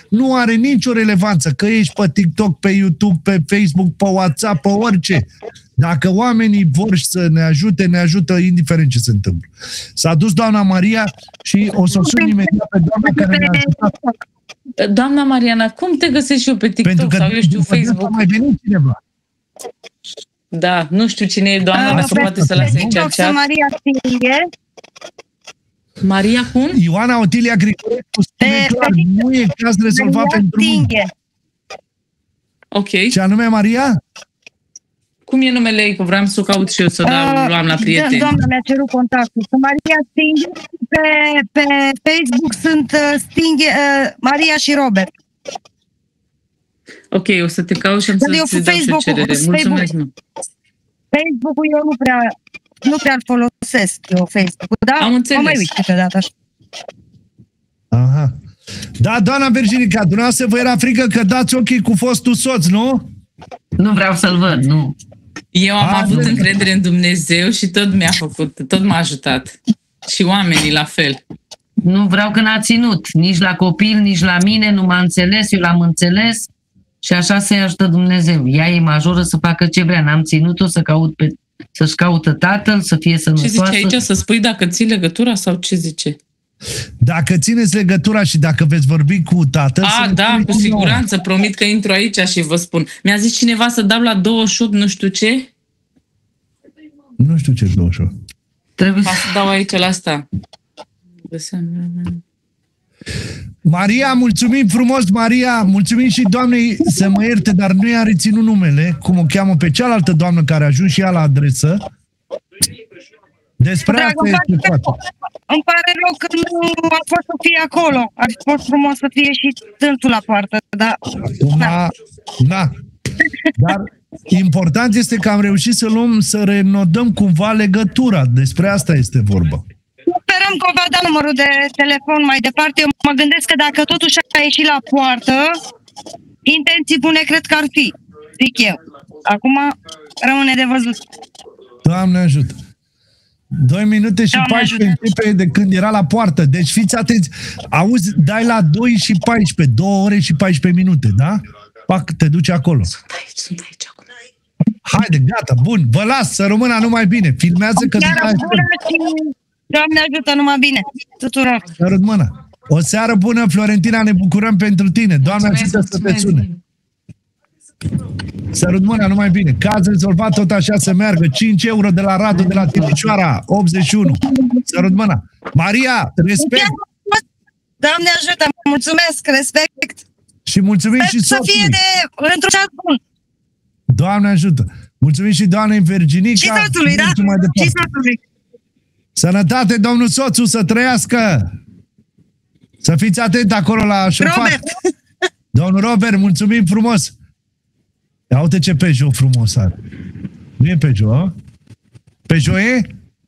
Nu are nicio relevanță că ești pe TikTok, pe YouTube, pe Facebook, pe WhatsApp, pe orice. Dacă oamenii vor să ne ajute, ne ajută indiferent ce se întâmplă. S-a dus doamna Maria și o să o sun imediat pe doamna care ne-a ajutat. Doamna Mariana, cum te găsesc eu pe TikTok sau eu știu Facebook? Mai venit cineva. Da, nu știu cine e doamna, dar poate să lase aici chat. Maria Stinghe. Maria cum? Ioana Otilia Grigorescu spune clar, nu e caz rezolvat pentru mine. Ok. Ce anume, Maria? Cum e numele ei? Că vreau să o caut și eu, să luam la prieteni. Doamna mi-a cerut contactul. Sunt Maria Stinghe. Pe Facebook sunt Stinghe, Maria și Robert. Ok, o să te caut și am să-ți dau și cerere. Mulțumesc. Facebook-ul eu nu prea folosesc eu Facebook-ul, da? Am înțeles. Mă mai uit câteodată așa. Aha. Da, doamna Virginica, dumneavoastră vă era frică că dați ochii cu fostul soț, nu? Nu vreau să-l văd, nu. Eu am avut încredere în Dumnezeu și tot mi-a făcut, tot m-a ajutat. Și oamenii la fel. Nu vreau că n-a ținut, nici la copil, nici la mine, nu m-a înțeles, eu l-am înțeles și așa să-i ajută Dumnezeu. Ea e majoră să facă ce vrea, n-am ținut-o să-și caută tatăl, să fie sănătoasă. Ce zice aici? Să spui dacă ții legătura sau ce zice? Dacă țineți legătura și dacă veți vorbi cu tatăl... Da, cu siguranță, promit că intru aici și vă spun. Mi-a zis cineva să dau la 28 nu știu ce? Nu știu ce 28. Trebuie să dau aici la asta. Maria, mulțumim frumos, Maria, mulțumim și doamnei să mă ierte, dar nu i-a reținut numele, cum o cheamă pe cealaltă doamnă care a ajuns și ea la adresă. Despre asta este foarte. Îmi pare rău că nu a fost să fie acolo. Ar fi fost frumos să fie și tântul la poartă, dar... Da. Dar important este că am reușit să renodăm cumva legătura. Despre asta este vorba. Sperăm că o va da numărul de telefon mai departe. Eu mă gândesc că dacă totuși a ieșit la poartă, intenții bune cred că ar fi, zic eu. Acum rămâne de văzut. Doamne ajută! 2 minute și 14 începe de când era la poartă. Deci fiți atenți. Auzi, dai la 2 și 14. 2 ore și 14 minute, da? Pac, te duci acolo. Sunt aici acum. Haide, gata, bun. Vă las, să rămână numai bine. Filmează că... Doamne ajută, numai bine tuturor. Sărut mâna. O seară bună, Florentina, ne bucurăm pentru tine. Doamne ajută să te sune. Sărut mâna, numai bine. Caz rezolvat, tot așa să meargă. 5 euro de la Radu, de la Timișoara, 81. Sărut mâna. Maria, respect. Doamne ajută, mulțumesc, respect. Și mulțumim și soțului. Să fie într-un ceas bun. Doamne ajută. Mulțumim și doamnei Virginica. Și soțului, da? Și soțului. Sănătate, domnul soțu, să trăiască! Să fiți atent acolo la șofat. Robert! Domnul Robert, mulțumim frumos! Ia uite ce Peugeot frumos are. Nu e Peugeot, a? Peugeot e?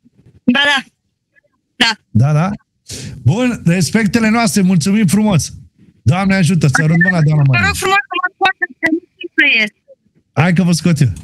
Da. Bun, respectele noastre, mulțumim frumos! Doamne ajută, să rând mâna, doamna Maria. Vă rog frumos să mă scoate, că nu știu este. Hai că vă scot eu.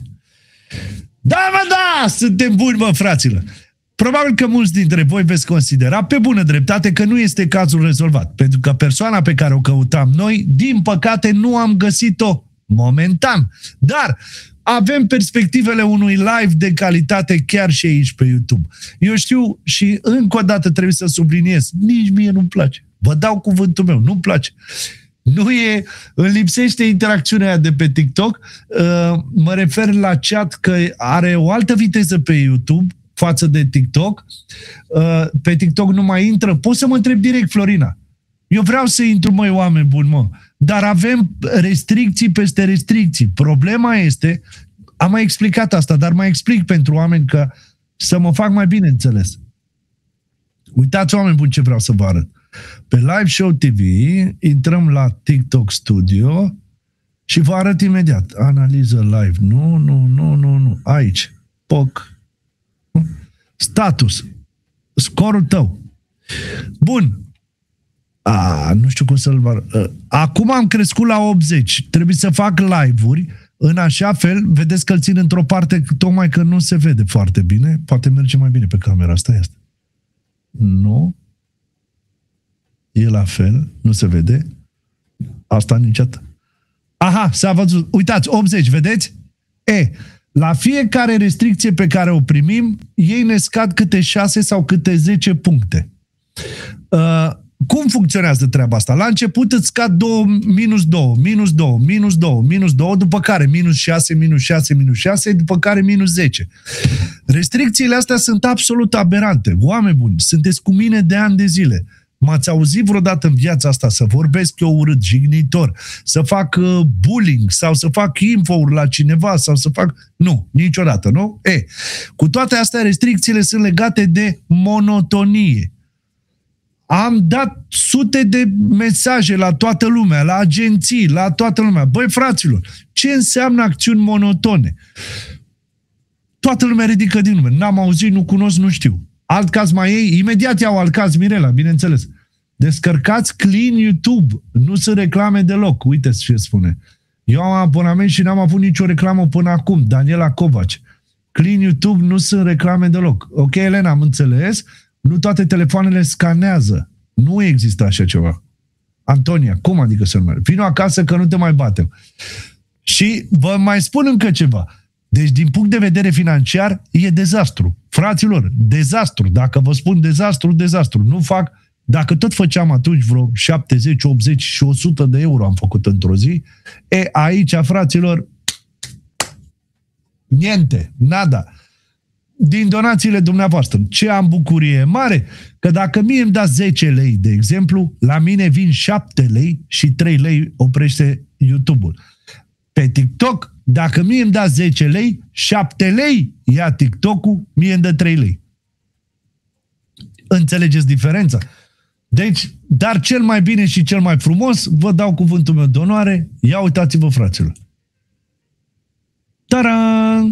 Da! Suntem buni, mă, fraților! Probabil că mulți dintre voi veți considera pe bună dreptate că nu este cazul rezolvat, pentru că persoana pe care o căutam noi, din păcate, nu am găsit-o momentan. Dar avem perspectivele unui live de calitate chiar și aici pe YouTube. Eu știu și încă o dată trebuie să subliniez, nici mie nu-mi place. Vă dau cuvântul meu, nu-mi place. Îmi lipsește interacțiunea de pe TikTok. Mă refer la chat că are o altă viteză pe YouTube față de TikTok. Pe TikTok nu mai intră. Poți să mă întreb direct, Florina. Eu vreau să intru, măi, oameni buni, mă. Dar avem restricții peste restricții. Problema este, am mai explicat asta, dar mai explic pentru oameni că să mă fac mai bine înțeles. Uitați, oameni buni, ce vreau să vă arăt. Pe Live Show TV intrăm la TikTok Studio și vă arăt imediat. Analiză live. Nu. Aici. POC. Status. Scorul tău. Bun. Nu știu cum să-l... Acum am crescut la 80. Trebuie să fac live-uri în așa fel, vedeți că îl țin într-o parte tocmai că nu se vede foarte bine. Poate merge mai bine pe camera. Asta este. Nu. E la fel. Nu se vede. Asta niciodată. Aha, s-a văzut. Uitați, 80, vedeți? La fiecare restricție pe care o primim, ei ne scad câte 6 sau câte 10 puncte. Cum funcționează treaba asta? La început îți scad 2, minus 2, minus 2, minus 2, minus 2, după care minus 6, minus 6, minus 6, după care minus 10. Restricțiile astea sunt absolut aberante. Oameni buni, sunteți cu mine de ani de zile. M-ați auzit vreodată în viața asta să vorbesc eu urât, jignitor, să fac bullying sau să fac info-uri la cineva sau să fac... Nu, niciodată, nu? Cu toate astea, restricțiile sunt legate de monotonie. Am dat sute de mesaje la toată lumea, la agenții, la toată lumea. Băi, fraților, ce înseamnă acțiuni monotone? Toată lumea ridică din nume. N-am auzit, nu cunosc, nu știu. Alt caz mai ei, imediat iau alt caz, Mirela, bineînțeles. Descărcați Clean YouTube. Nu sunt reclame deloc. Uite ce spune. Eu am abonament și n-am avut nicio reclamă până acum. Daniela Covaci. Clean YouTube nu sunt reclame deloc. Ok, Elena, am înțeles. Nu toate telefoanele scanează. Nu există așa ceva. Antonia, cum adică să nu merg? Vino acasă că nu te mai batem. Și vă mai spun încă ceva. Deci, din punct de vedere financiar, e dezastru. Fraților, dezastru. Dacă vă spun dezastru, dezastru. Nu fac... Dacă tot făceam atunci vreo 70, 80 și 100 de euro am făcut într-o zi, aici, fraților, niente, nada. Din donațiile dumneavoastră. Ce am bucurie mare? Că dacă mie îmi dați 10 lei, de exemplu, la mine vin 7 lei și 3 lei oprește YouTube-ul. Pe TikTok, dacă mie îmi dați 10 lei, 7 lei ia TikTok-ul, mie îmi dă 3 lei. Înțelegeți diferența? Deci, dar cel mai bine și cel mai frumos, vă dau cuvântul meu de onoare, ia uitați-vă, fraților. Taran!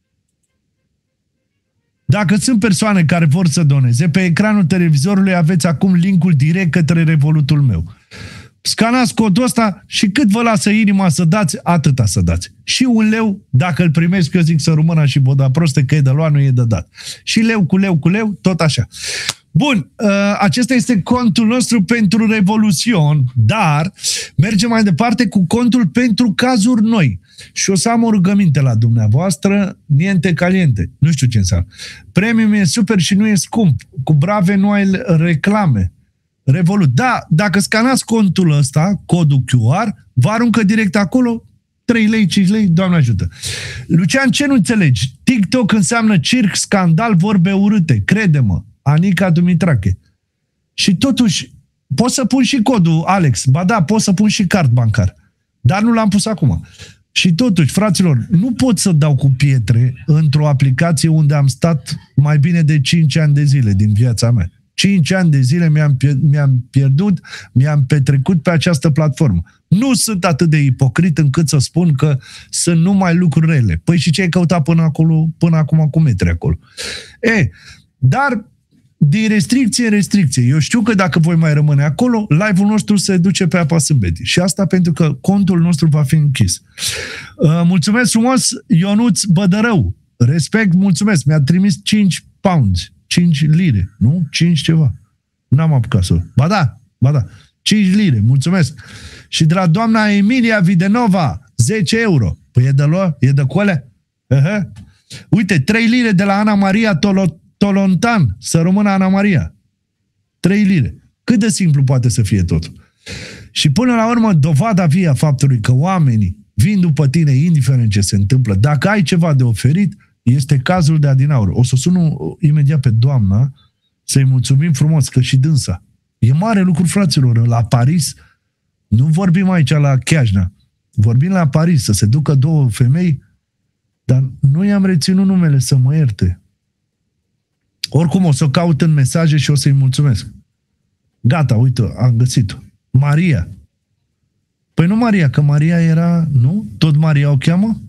Dacă sunt persoane care vor să doneze, pe ecranul televizorului aveți acum linkul direct către Revolutul meu. Scanați codul ăsta și cât vă lasă inima să dați, atâta să dați. Și 1 leu, dacă îl primesc, eu zic să rămână și boda proste, că e de luat, nu e de dat. Și leu cu leu cu leu, tot așa. Bun, acesta este contul nostru pentru Revoluțion, dar mergem mai departe cu contul pentru cazuri noi. Și o să am o rugăminte la dumneavoastră, niente caliente. Nu știu ce înseamnă. Premium e super și nu e scump. Cu brave nu ai reclame. Revolut. Da, dacă scanați contul ăsta, codul QR, vă aruncă direct acolo 3 lei, 5 lei, Doamne ajută. Lucian, ce nu înțelegi? TikTok înseamnă circ, scandal, vorbe urâte. Crede-mă. Anica Dumitrache. Și totuși, pot să pun și codul, Alex. Ba da, pot să pun și card bancar. Dar nu l-am pus acum. Și totuși, fraților, nu pot să dau cu pietre într-o aplicație unde am stat mai bine de 5 ani de zile din viața mea. 5 ani de zile mi-am pierdut, mi-am petrecut pe această platformă. Nu sunt atât de ipocrit încât să spun că sunt numai lucruri rele. Păi și ce ai căutat până acum cu metri acolo? Dar din restricție în restricție. Eu știu că dacă voi mai rămâne acolo, live-ul nostru se duce pe apa sâmbetii. Și asta pentru că contul nostru va fi închis. Mulțumesc frumos, Ionuț Bădărău. Respect, mulțumesc. Mi-a trimis 5 pounds. 5 lire, nu? 5 ceva. N-am apucat să... Ba da. 5 lire, mulțumesc. Și de la doamna Emilia Videnova, 10 euro. Păi e de lua? E de colea? Uite, 3 lire de la Ana Maria Tolontan, să rămână Ana Maria. 3 lire. Cât de simplu poate să fie totul. Și până la urmă, dovada vie a faptului că oamenii vin după tine, indiferent ce se întâmplă. Dacă ai ceva de oferit, este cazul de adinaur. O să sun imediat pe doamna să-i mulțumim frumos, că și dânsa. E mare lucru, fraților. La Paris, nu vorbim aici la Chiajna, vorbim la Paris, să se ducă 2 femei, dar nu i-am reținut numele, să mă ierte. Oricum o să o caut în mesaje și o să-i mulțumesc. Gata, uite, am găsit-o. Maria. Păi nu Maria, că Maria era, nu? Tot Maria o cheamă?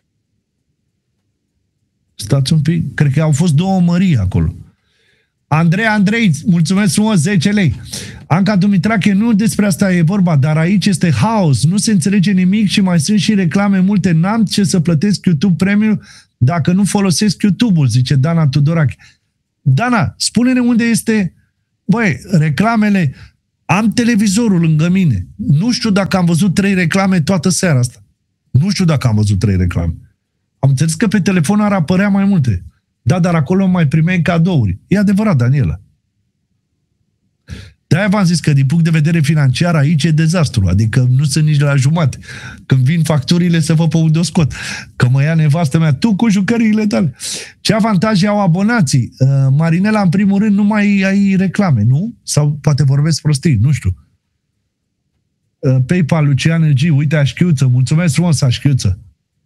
Stați un pic, cred că au fost 2 Maria acolo. Andrei, mulțumesc frumos, 10 lei. Anca Dumitrache, nu despre asta e vorba, dar aici este haos, nu se înțelege nimic și mai sunt și reclame multe. N-am ce să plătesc YouTube Premium dacă nu folosesc YouTube-ul, zice Dana Tudorache. Dana, spune-ne unde este, băi, reclamele, Am televizorul lângă mine. Nu știu dacă am văzut 3 reclame toată seara asta. Nu știu dacă am văzut 3 reclame. Am înțeles că pe telefon ar apărea mai multe. Da, dar acolo mai primeai cadouri. E adevărat, Daniela. De-aia v-am zis că din punct de vedere financiar aici e dezastru. Adică nu sunt nici la jumate. Când vin facturile să vă pe unde o scot. Că mă ia nevastă mea, tu cu jucăriile tale. Ce avantaje au abonații? Marinela, în primul rând, nu mai ai reclame, nu? Sau poate vorbesc prostii, nu știu. PayPal, Lucian G, uite Așchiuță, mulțumesc frumos Așchiuță.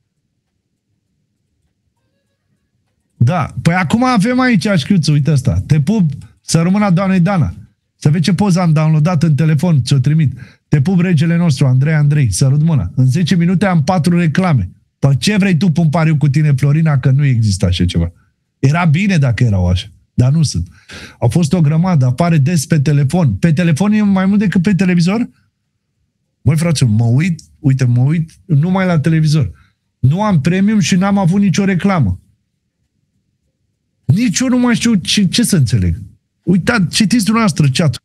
Da, păi acum avem aici Așchiuță, uite asta. Te pup, să rămână doamnei Dana. Să vezi ce poză am downloadat în telefon, ți-o trimit. Te pup, regele nostru, Andrei, sărut mâna. În 10 minute am 4 reclame. Păi ce vrei tu, pun pariu cu tine, Florina, că nu există așa ceva. Era bine dacă erau așa, dar nu sunt. Au fost o grămadă, apare des pe telefon. Pe telefon e mai mult decât pe televizor? Băi, frate, mă uit numai la televizor. Nu am premium și n-am avut nicio reclamă. Nici eu nu mai știu ce să înțeleg. Uitați, citiți dumneavoastră chat-ul.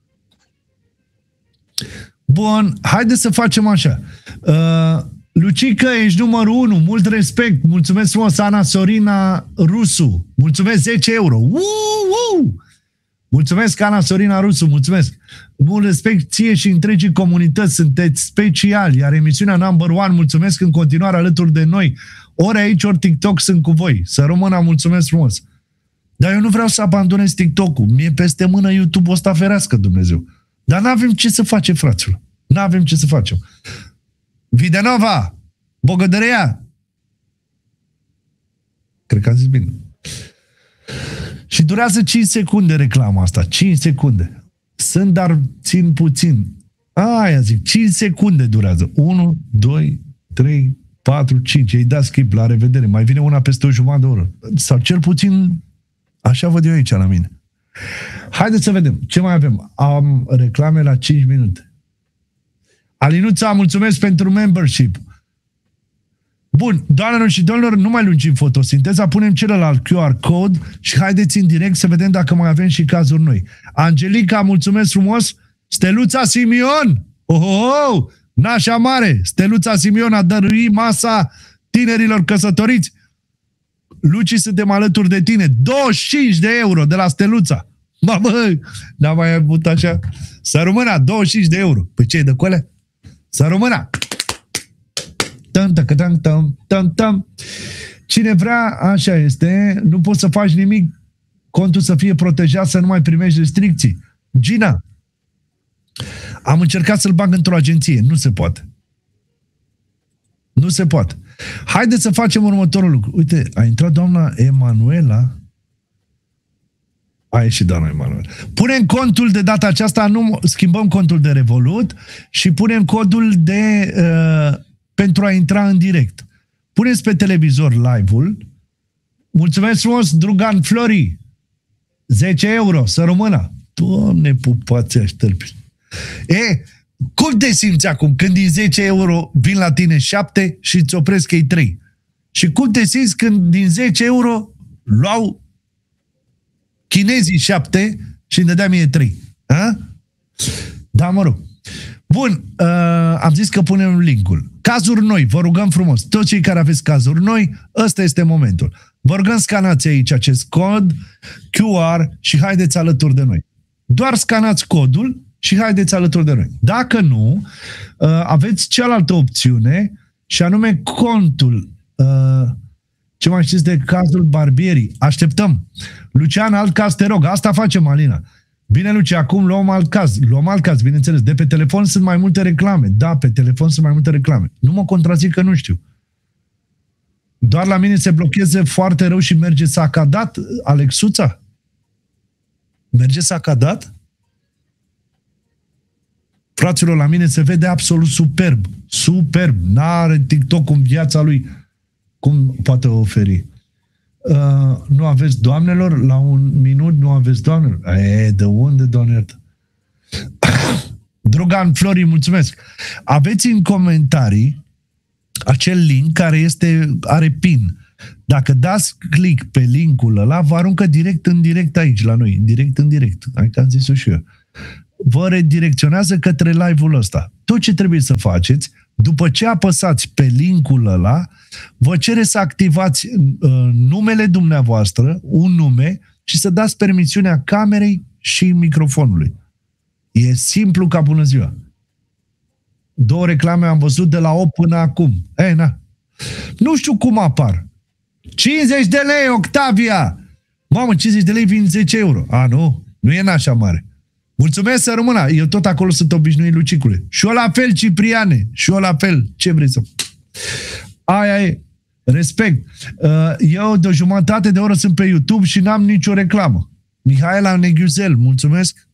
Bun, haideți să facem așa. Lucică, ești numărul 1, mult respect. Mulțumesc frumos, Ana Sorina Rusu. Mulțumesc, 10 euro. Mulțumesc, Ana Sorina Rusu, mulțumesc. Mult respect ție și întregii comunități, sunteți speciali, iar emisiunea Number One, mulțumesc în continuare alături de noi. Ori aici, ori TikTok sunt cu voi. Să rămână, mulțumesc frumos. Dar eu nu vreau să abandonez TikTok-ul. Mie peste mână YouTube-ul ăsta ferească, Dumnezeu. Dar n-avem ce să facem, fraților. N-avem ce să facem. Videnova! Bogădărea! Cred că am zis bine. Și durează 5 secunde reclama asta. 5 secunde. Sunt, dar țin puțin. Aia zic, 5 secunde durează. 1, 2, 3, 4, 5. Ei da skip, la revedere. Mai vine una peste o jumătate de oră. Sau cel puțin, așa văd eu aici la mine. Haideți să vedem. Ce mai avem? Am reclame la 5 minute. Alinuța, mulțumesc pentru membership. Bun, doamnelor și domnilor, nu mai lungim fotosinteza, punem celălalt QR code și haideți în direct să vedem dacă mai avem și cazuri noi. Angelica, mulțumesc frumos. Steluța Simion! Oh, nașa mare! Steluța Simion a dăruit masa tinerilor căsătoriți. Luci, suntem alături de tine. 25 de euro de la Steluța. Mamă, n-am mai avut așa. Să rămână 25 de euro. Păi ce e de colea? Să rămână. Cine vrea, așa este, nu poți să faci nimic, contul să fie protejat, să nu mai primești restricții. Gina, am încercat să-l bag într-o agenție, nu se poate. Nu se poate. Haideți să facem următorul lucru. Uite, a intrat doamna Emanuela. A ieșit doamna Emanuela. Punem contul de data aceasta, nu schimbăm contul de Revolut și punem codul de pentru a intra în direct. Puneți pe televizor live-ul. Mulțumesc frumos, Drugan Flori. 10 euro, să rămână. Doamne, pupați aștărpi. Cum te simți acum când din 10 euro vin la tine 7 și îți opresc ei 3? Și cum te simți când din 10 euro luau chinezii 7 și îmi dădea mie 3? A? Da, mă rog. Bun, am zis că punem link-ul. Cazuri noi, vă rugăm frumos. Toți cei care aveți cazuri noi, ăsta este momentul. Vă rugăm, scanați aici acest cod QR și haideți alături de noi. Doar scanați codul și haideți alături de noi. Dacă nu, aveți cealaltă opțiune și anume contul. Ce mai știți de cazul Barbierii? Așteptăm. Lucian, alt caz, te rog. Asta facem, Alina. Bine, Luci, acum luăm alt caz. Luăm alt caz, bineînțeles. De pe telefon sunt mai multe reclame. Da, pe telefon sunt mai multe reclame. Nu mă contrazic că nu știu. Doar la mine se blocheze foarte rău și merge sacadat, Alexuța? Merge sacadat? Fraților, la mine se vede absolut superb. Superb. N-are TikTok în viața lui. Cum poate oferi? Nu aveți, doamnelor? La 1 minut nu aveți, doamnelor? De unde, doamne? Drugan Flori, mulțumesc. Aveți în comentarii acel link care are pin. Dacă dați click pe linkul ăla, vă aruncă direct în direct aici, la noi. Direct în direct. Hai că am zis-o și eu. vă redirecționează către live-ul ăsta. Tot ce trebuie să faceți, după ce apăsați pe linkul ăla, vă cere să activați numele dumneavoastră, un nume, și să dați permisiunea camerei și microfonului. E simplu ca bună ziua. 2 reclame am văzut de la 8 până acum. Nu știu cum apar. 50 de lei, Octavia! Mamă, 50 de lei vin 10 euro. Nu e așa mare. Mulțumesc, să rămână. Eu tot acolo sunt obișnuit, Lucicule. Și eu la fel, Cipriane. Și eu la fel. Ce vrei să... Aia e. Respect. Eu de o jumătate de oră sunt pe YouTube și n-am nicio reclamă. Mihaela Neghiuzel, mulțumesc.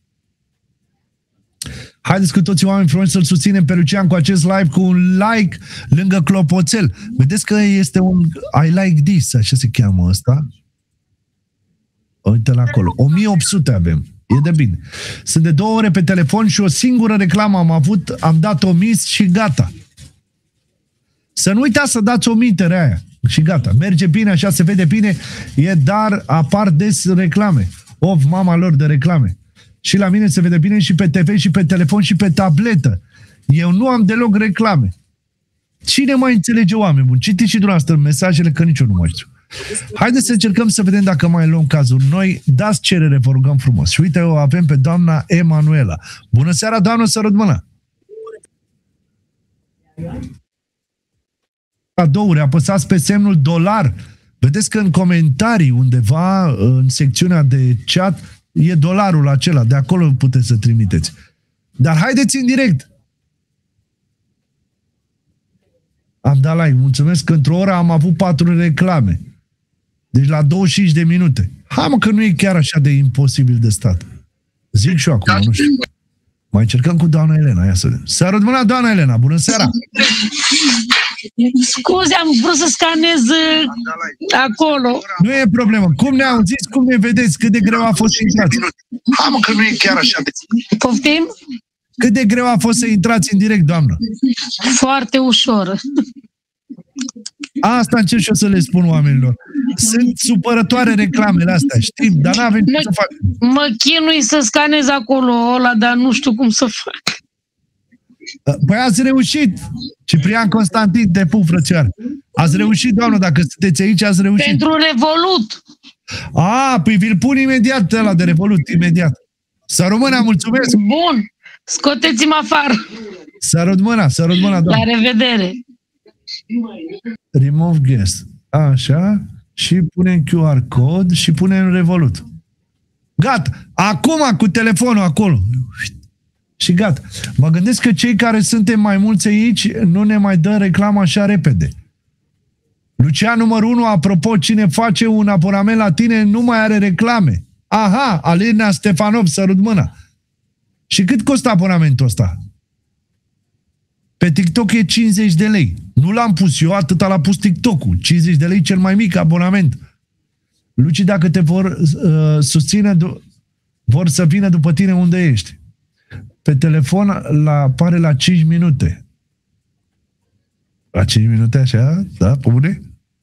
Haideți cu toți oameni frumoși să-l susținem pe Lucian cu acest live, cu un like lângă clopoțel. Vedeți că este un I like this, așa se cheamă ăsta. Uite-l acolo. 1800 avem. E de bine. Sunt de 2 ore pe telefon și o singură reclamă am avut, am dat omis și gata. Să nu uitați să dați omitere aia. Și gata. Merge bine, așa se vede bine, dar apar des reclame. Mama lor de reclame. Și la mine se vede bine și pe TV, și pe telefon, și pe tabletă. Eu nu am deloc reclame. Cine mai înțelege, oameni buni? Citiți și dumneavoastră mesajele, că nici eu nu mai știu. Haideți să încercăm să vedem dacă mai luăm cazuri noi. Dați cerere, vă rugăm frumos. Și uite, o avem pe doamna Emanuela. Bună seara, doamnă, sărut mâna! Cadouri, apăsați pe semnul $. Vedeți că în comentarii, undeva, în secțiunea de chat, e $ul acela. De acolo puteți să trimiteți. Dar haideți în direct. Am dat like. Mulțumesc că într-o oră am avut 4 reclame. Deci la 25 de minute. Că nu e chiar așa de imposibil de stat. Zic și eu acum, nu știu. Mai încercăm cu doamna Elena. Ia să vedem. Sărut mâna, doamna Elena. Bună seara! Scuze, am vrut să scanez acolo. Nu e problemă. Cum ne auziți, cum ne vedeți? Cât de greu a fost să intrați? Că nu e chiar așa de... Poftim? Cât de greu a fost să intrați în direct, doamnă? Foarte ușor. Asta încerc și eu să le spun oamenilor. Sunt supărătoare reclamele astea, știm, dar n-avem ce să fac. Mă chinui să scanez acolo ăla, dar nu știu cum să fac. Păi ați reușit. Ciprian Constantin, te pup, frățioară. Ați reușit, doamnă, dacă sunteți aici, ați reușit. Pentru Revolut. Păi vi-l pun imediat ăla de Revolut, imediat. Să rămână, mulțumesc. Bun, scoteți-mă afară. Sărut mâna, doamnă. La revedere. Remove guest. Așa. Și punem QR code și punem Revolut. Gata. Acum cu telefonul acolo. Și gata. Mă gândesc că cei care suntem mai mulți aici nu ne mai dă reclamă așa repede. Lucian numărul 1, apropo, cine face un abonament la tine nu mai are reclame. Alina Stefanov, sărut mâna. Și cât costă abonamentul ăsta? Pe TikTok e 50 de lei. Nu l-am pus eu, atâta l-a pus TikTok-ul. 50 de lei cel mai mic abonament. Luci, dacă te vor susține, vor să vină după tine unde ești. Pe telefon apare la 5 minute. La 5 minute așa? Da? Pe bune?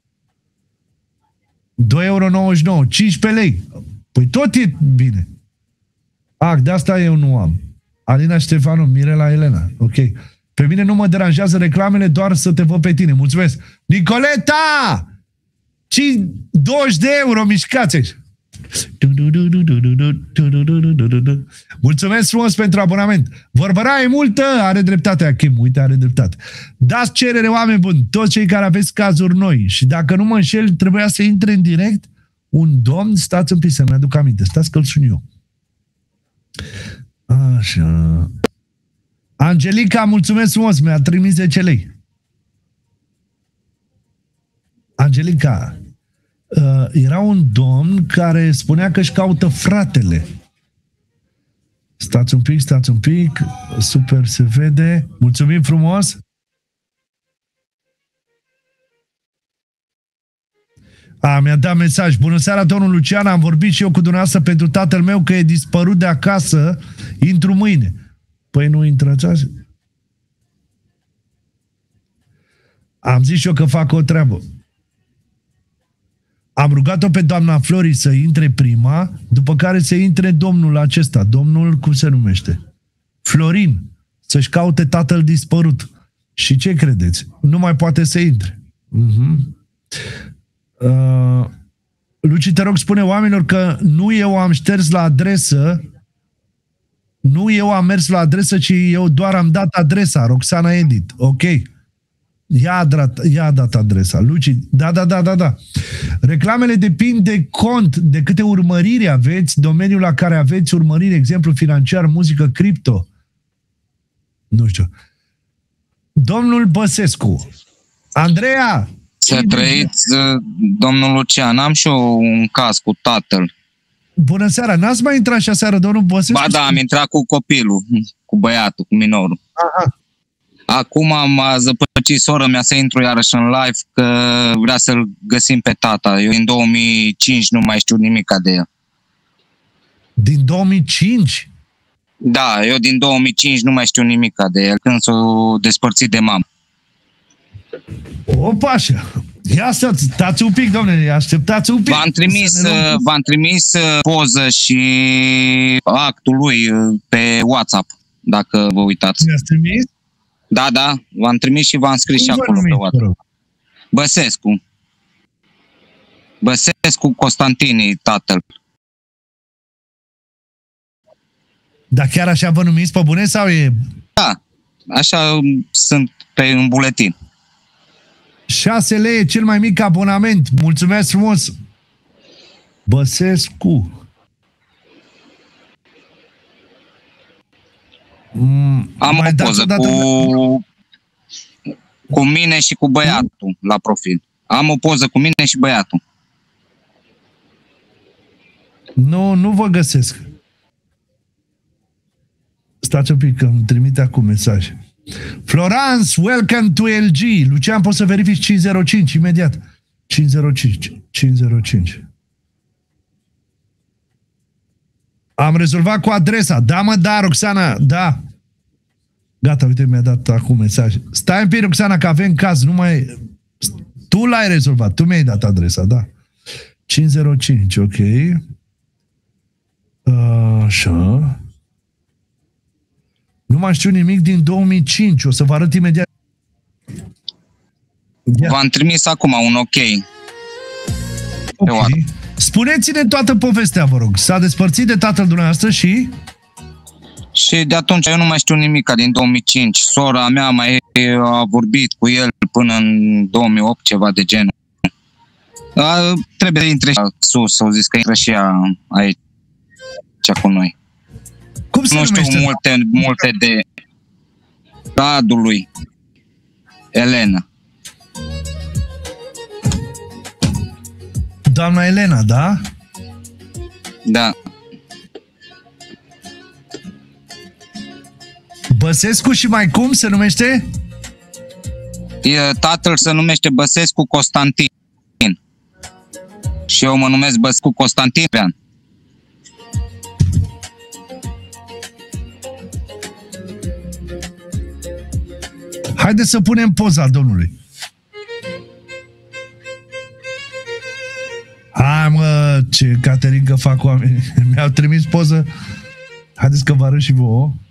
2,99 €. 15 lei. Păi tot e bine. De asta eu nu am. Alina Ștefanu, Mirela Elena. Ok. Pe mine nu mă deranjează reclamele, doar să te văd pe tine. Mulțumesc. Nicoleta! 20 de euro, mișcați aici. Mulțumesc frumos pentru abonament. Vorbăra e multă, are dreptate Achim, uite, are dreptate. Dați cerere, oameni buni, toți cei care aveți cazuri noi. Și dacă nu mă înșel, trebuia să intre în direct un domn, stați un pic să-mi aduc aminte, stați că-l sun eu. Așa. Angelica, mulțumesc frumos, mi-a trimis 10 lei. Angelica, era un domn care spunea că își caută fratele. Stați un pic, super se vede. Mulțumim frumos. Mi-a dat mesaj. Bună seara, domnul Lucian, am vorbit și eu cu dumneavoastră pentru tatăl meu că e dispărut de acasă, intru mâine. Păi nu intrați azi? Am zis și eu că fac o treabă. Am rugat-o pe doamna Flori să intre prima, după care să intre domnul acesta. Domnul, cum se numește? Florin, să-și caute tatăl dispărut. Și ce credeți? Nu mai poate să intre. Luci, te rog, spune oamenilor că nu eu am șters la adresă, nu eu am mers la adresă, ci eu doar am dat adresa, Roxana Edit. Ok. Ea a dat adresa. Luci, da. Reclamele depind de cont, de câte urmăriri aveți, domeniul la care aveți urmăriri, exemplu financiar, muzică, cripto. Nu știu. Domnul Băsescu. Andreea! Să trăiți, domnul Lucian. Am și eu un caz cu tatăl. Bună seara! N-ați mai intrat și aseară, domnul Băsescu? Ba da, am intrat cu copilul, cu băiatul, cu minorul. Aha. Acum m-a zăpăcit sora mea să intru iarăși în live, că vrea să-l găsim pe tata. Eu din 2005 nu mai știu nimica de el. Din 2005? Da, eu din 2005 nu mai știu nimica de el, când s-a despărțit de mamă. Opa, așa. Ia stați un pic, domnule, așteptați un pic. V-am trimis poză și actul lui pe WhatsApp, dacă vă uitați. Mi-ați trimis? Da, v-am trimis și v-am scris și acolo pe WhatsApp. Băsescu Constantini, tatăl. Dar chiar așa vă numiți pe bune sau e... Da, așa sunt în buletin. 6 lei, cel mai mic abonament. Mulțumesc frumos! Băsescu. Am o poză cu mine și cu băiatul la profil. Am o poză cu mine și băiatul. Nu vă găsesc. Stați un pic, că îmi trimite acum mesaj. Florence, welcome to LG. Lucian, poți să verifici 505 imediat. 505. Am rezolvat cu adresa. Da, mă, da, Roxana, da. Gata, uite, mi-a dat acum mesaj. Stai un pic, Roxana, că avem caz. Nu mai... Tu l-ai rezolvat. Tu mi-ai dat adresa, da. 505, ok. Așa. Nu mai știu nimic din 2005. O să vă arăt imediat. V-am trimis acum un ok. Okay. Spuneți-ne toată povestea, vă rog. S-a despărțit de tatăl dumneavoastră și... Și de atunci eu nu mai știu nimic din 2005. Sora mea mai a vorbit cu el până în 2008, ceva de genul. Trebuie să intre sus, au zis că intră și ea aici cu noi. Cum se numește? Nu știu multe de Radului. Elena. Doamna Elena, da? Da. Băsescu și mai cum se numește? Tatăl se numește Băsescu Constantin. Și eu mă numesc Băsescu Constantin. Haideți să punem poza domnului. Hai, mă, ce caterincă fac oamenii. Mi-au trimis poză. Haideți că vă arăt și vouă.